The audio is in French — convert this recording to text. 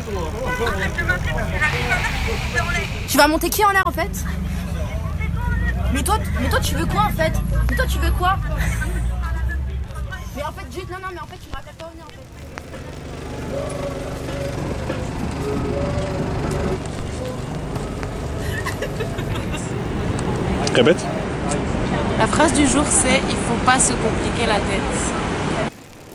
Tu vas monter qui en l'air en fait? Mais toi tu veux quoi en fait? Mais toi tu veux quoi? Mais en fait juste non mais en fait tu m'arrêtes pas venir en fait. Répète. La phrase du jour c'est il faut pas se compliquer la tête.